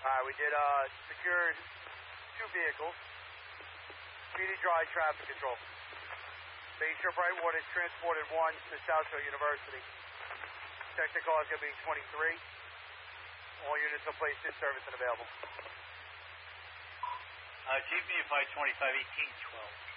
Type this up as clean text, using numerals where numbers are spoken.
We did secured 2 vehicles. Speedy dry traffic control. Bayshore Brightwater transported 1 to Southfield University. Technical is going to be 23. All units are placed in service and available. GBU 525, 1812.